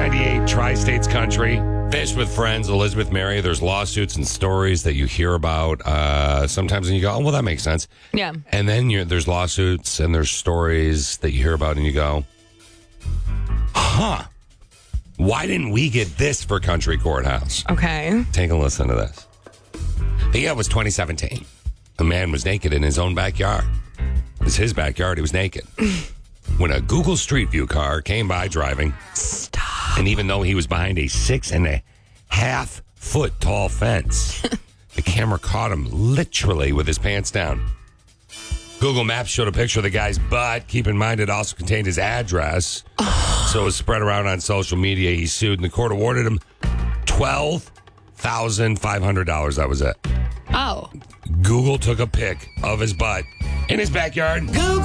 98 Tri-States Country. Fish with Friends, Elizabeth Mary. There's lawsuits and stories that you hear about sometimes and you go, oh, well, that makes sense. Yeah. And then there's lawsuits and there's stories that you hear about and you go, huh, why didn't we get this for Country Courthouse? Okay. Take a listen to this. The year was 2017. A man was naked in his own backyard. It was his backyard. He was naked. When a Google Street View car came by driving. Stop. And even though he was behind a 6.5 foot tall fence, the camera caught him literally with his pants down. Google Maps showed a picture of the guy's butt. Keep in mind, it also contained his address. So it was spread around on social media. He sued, and the court awarded him $12,500. That was it. Oh. Google took a pic of his butt in his backyard. Google